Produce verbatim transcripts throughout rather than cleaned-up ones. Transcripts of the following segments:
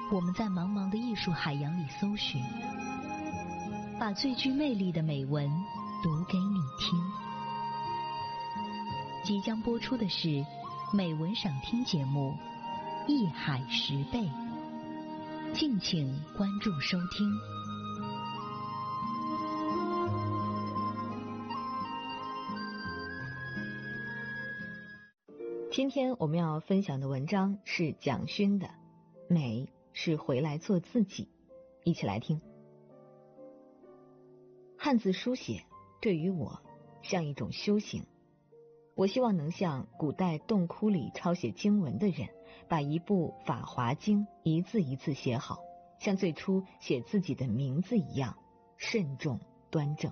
我们在茫茫的艺术海洋里搜寻，把最具魅力的美文读给你听。即将播出的是美文赏听节目《艺海十倍》，敬请关注收听。 今天我们要分享的文章是蒋勋的《美是回来做自己》，一起来听。汉字书写对于我像一种修行，我希望能像古代洞窟里抄写经文的人，把一部《法华经》一字一字写好，像最初写自己的名字一样慎重端正。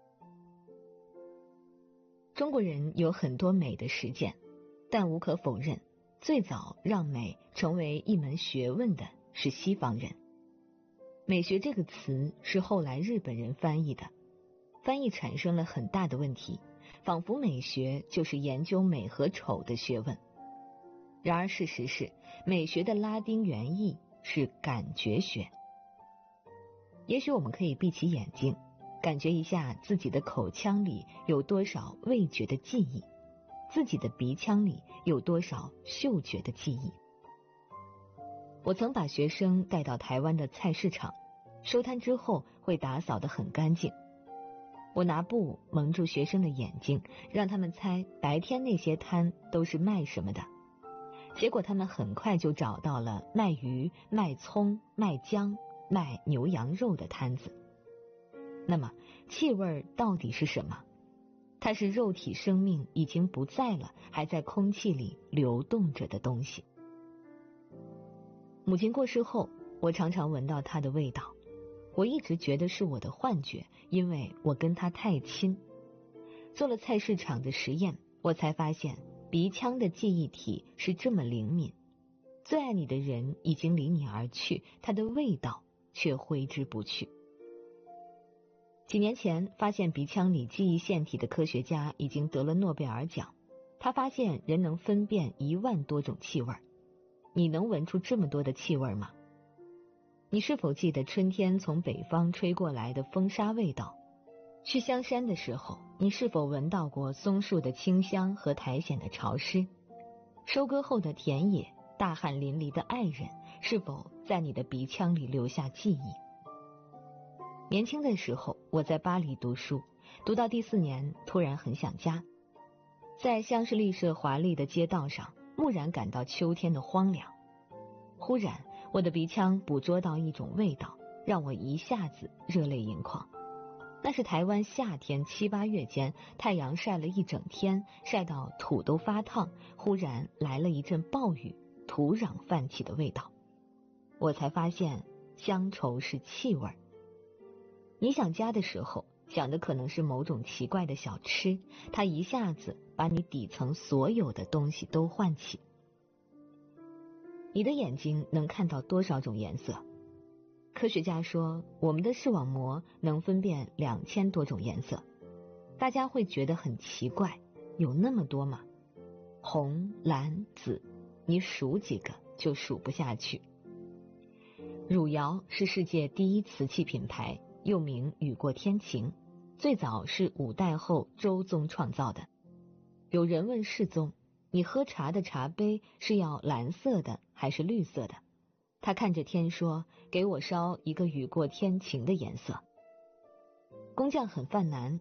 中国人有很多美的实践，但无可否认，最早让美成为一门学问的是西方人。美学这个词是后来日本人翻译的，翻译产生了很大的问题，仿佛美学就是研究美和丑的学问。然而事实是，美学的拉丁原意是感觉学。也许我们可以闭起眼睛，感觉一下自己的口腔里有多少味觉的记忆，自己的鼻腔里有多少嗅觉的记忆。我曾把学生带到台湾的菜市场，收摊之后会打扫得很干净。我拿布蒙住学生的眼睛，让他们猜白天那些摊都是卖什么的。结果他们很快就找到了卖鱼、卖葱、卖姜、卖牛羊肉的摊子。那么气味到底是什么？它是肉体生命已经不在了，还在空气里流动着的东西。母亲过世后，我常常闻到她的味道，我一直觉得是我的幻觉，因为我跟她太亲。做了菜市场的实验，我才发现鼻腔的记忆体是这么灵敏，最爱你的人已经离你而去，他的味道却挥之不去。几年前发现鼻腔里记忆腺体的科学家已经得了诺贝尔奖，他发现人能分辨一万多种气味。你能闻出这么多的气味吗？你是否记得春天从北方吹过来的风沙味道？去香山的时候，你是否闻到过松树的清香和苔藓的潮湿？收割后的田野，大汗淋漓的爱人，是否在你的鼻腔里留下记忆？年轻的时候，我在巴黎读书，读到第四年，突然很想家。在香榭丽舍华丽的街道上，蓦然感到秋天的荒凉。忽然，我的鼻腔捕捉到一种味道，让我一下子热泪盈眶。那是台湾夏天七八月间，太阳晒了一整天，晒到土都发烫，忽然来了一阵暴雨，土壤泛起的味道。我才发现乡愁是气味。你想家的时候，想的可能是某种奇怪的小吃，它一下子把你底层所有的东西都唤起。你的眼睛能看到多少种颜色？科学家说，我们的视网膜能分辨两千多种颜色。大家会觉得很奇怪，有那么多吗？红、蓝、紫，你数几个就数不下去。汝窑是世界第一瓷器品牌，又名雨过天晴，最早是五代后周宗创造的。有人问世宗，你喝茶的茶杯是要蓝色的还是绿色的？他看着天说，给我烧一个雨过天晴的颜色。工匠很犯难，